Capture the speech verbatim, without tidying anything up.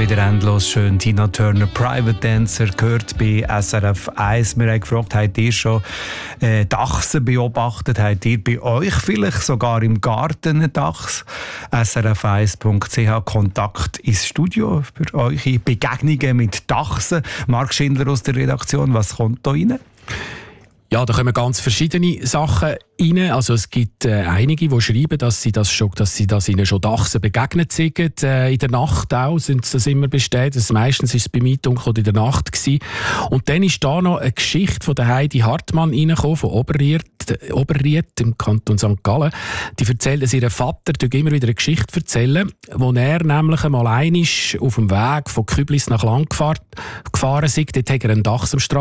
wieder endlos schön. Tina Turner, Private Dancer, gehört bei S R F eins. Wir haben gefragt, habt ihr schon äh, Dachse beobachtet? Habt ihr bei euch vielleicht sogar im Garten einen Dachs? S R F eins Punkt c h, Kontakt ins Studio für eure Begegnungen mit Dachsen. Marc Schindler aus der Redaktion, was kommt da rein? Ja, da kommen ganz verschiedene Sachen rein. Also es gibt äh, einige, die schreiben, dass sie das schon, dass sie das ihnen schon Dachsen begegnet sind. Äh, in der Nacht auch sind das immer bestätigt. Also meistens ist es bei mir dunkel oder in der Nacht gewesen. Und dann ist da noch eine Geschichte von der Heidi Hartmann reingekommen, von Oberried, Oberried im Kanton Sankt Gallen. Die erzählt, dass ihr Vater immer wieder eine Geschichte erzählen, wo er nämlich einmal einig auf dem Weg von Küblis nach Langfahrt gefahren ist. Dort hat er einen Dachs am Strand